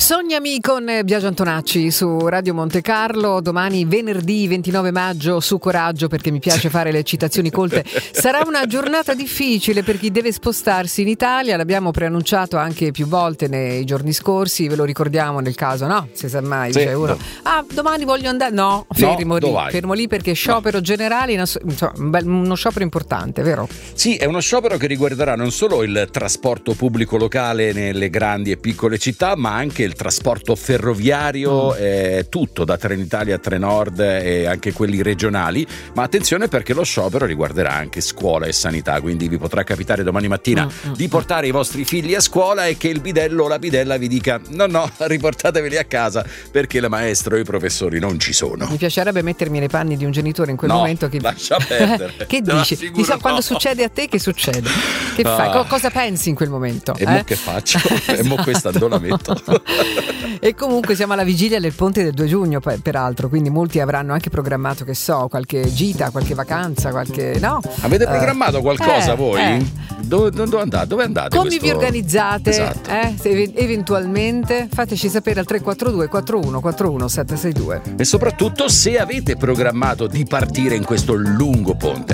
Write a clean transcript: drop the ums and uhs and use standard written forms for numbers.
Sognami con Biagio Antonacci su Radio Monte Carlo. Domani venerdì 29 maggio su Coraggio, perché mi piace fare le citazioni colte. Sarà una giornata difficile per chi deve spostarsi in Italia, l'abbiamo preannunciato anche più volte nei giorni scorsi, ve lo ricordiamo nel caso, no? Se sa mai, sì, dice uno, domani voglio andare, no, fermo lì perché sciopero generale, uno sciopero importante, vero? Sì, è uno sciopero che riguarderà non solo il trasporto pubblico locale nelle grandi e piccole città, ma anche il trasporto ferroviario, tutto da Trenitalia a Trenord e anche quelli regionali. Ma attenzione, perché lo sciopero riguarderà anche scuola e sanità, quindi vi potrà capitare domani mattina di portare i vostri figli a scuola e che il bidello o la bidella vi dica no, riportateveli a casa perché la maestra o i professori non ci sono. Mi piacerebbe mettermi nei panni di un genitore in quel momento che lascia perdere. Che dici? Chissà quando succede a te, che succede? Che fai? Cosa pensi in quel momento? E mo che faccio? E mo questa non la metto. E comunque siamo alla vigilia del ponte del 2 giugno, peraltro, quindi molti avranno anche programmato, che so, qualche gita, qualche vacanza, no? Avete programmato qualcosa voi? Dove andate? Come vi organizzate? Esatto. Se eventualmente fateci sapere al 342 41 41 762. E soprattutto se avete programmato di partire in questo lungo ponte.